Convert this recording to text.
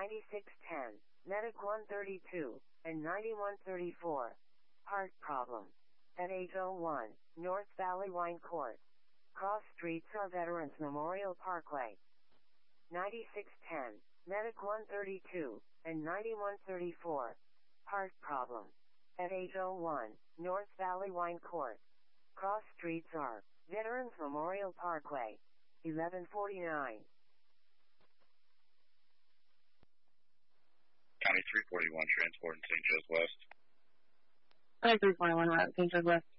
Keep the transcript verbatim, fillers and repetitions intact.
ninety-six ten, Medic one thirty-two, and ninety-one thirty-four. Heart problem. At eight oh one, North Valley Wine Court. Cross streets are Veterans Memorial Parkway. ninety-six ten, Medic one thirty-two, and ninety-one thirty-four. Heart problem. At eight oh one, North Valley Wine Court. Cross streets are Veterans Memorial Parkway. eleven forty-nine. County three forty-one, transport in Saint Joe's West. County three forty-one, route Saint Joe's West.